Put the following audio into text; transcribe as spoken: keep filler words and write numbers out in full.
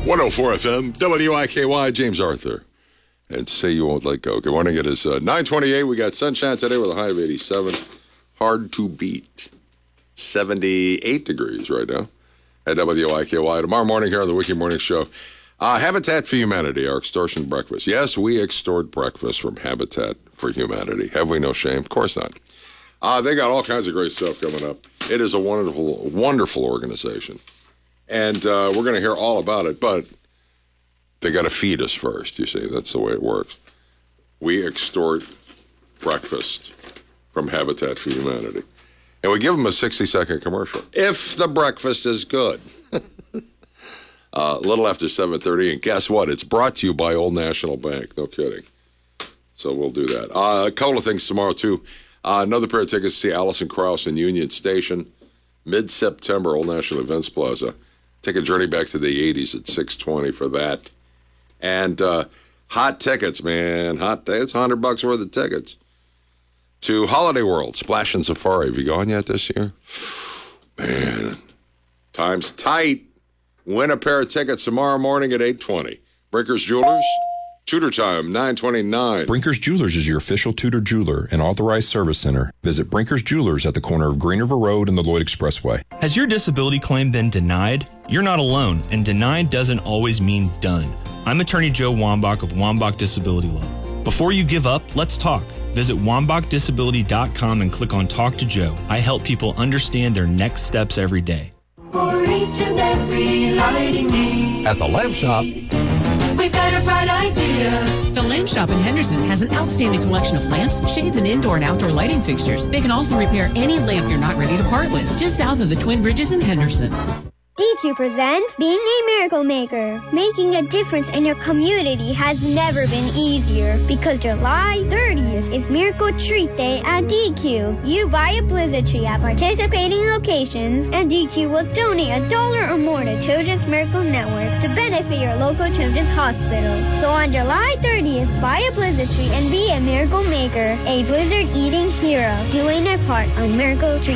one oh four F M, W I K Y, James Arthur. And Say You Won't Let Go. Good morning. It is uh, nine twenty-eight. We got sunshine today with a high of eighty-seven. Hard to beat. seventy-eight degrees right now at W I K Y. Tomorrow morning here on the Wiki Morning Show. Uh, Habitat for Humanity, our extortion breakfast. Yes, we extort breakfast from Habitat for Humanity. Have we no shame? Of course not. Uh, they got all kinds of great stuff coming up. It is a wonderful, wonderful organization. And uh, we're going to hear all about it, but they got to feed us first, you see. That's the way it works. We extort breakfast from Habitat for Humanity. And we give them a sixty-second commercial. If the breakfast is good. uh, a little after seven thirty, and guess what? It's brought to you by Old National Bank. No kidding. So we'll do that. Uh, a couple of things tomorrow, too. Uh, another pair of tickets to see Alison Krauss in Union Station, mid-September, Old National Events Plaza. Take a journey back to the eighties at six twenty for that. And uh, hot tickets, man. Hot tickets, one hundred bucks worth of tickets. To Holiday World, Splash and Safari. Have you gone yet this year? Man, time's tight. Win a pair of tickets tomorrow morning at eight twenty. Brinkers Jewelers, Tudor time, nine twenty-nine. Brinkers Jewelers is your official Tudor jeweler and authorized service center. Visit Brinkers Jewelers at the corner of Green River Road and the Lloyd Expressway. Has your disability claim been denied? You're not alone, and denied doesn't always mean done. I'm attorney Joe Wambach of Wambach Disability Law. Before you give up, let's talk. Visit wambach disability dot com and click on Talk to Joe. I help people understand their next steps every day. For each and every lighting need. At the Lamp Shop, we've got a bright idea. The Lamp Shop in Henderson has an outstanding collection of lamps, shades, and indoor and outdoor lighting fixtures. They can also repair any lamp you're not ready to part with, just south of the Twin Bridges in Henderson. D Q presents Being a Miracle Maker. Making a difference in your community has never been easier because July thirtieth is Miracle Treat Day at D Q. You buy a Blizzard tree at participating locations, and D Q will donate a dollar or more to Children's Miracle Network to benefit your local children's hospital. So on July thirtieth, buy a Blizzard tree and be a Miracle Maker, a Blizzard eating hero, doing their part on Miracle Treat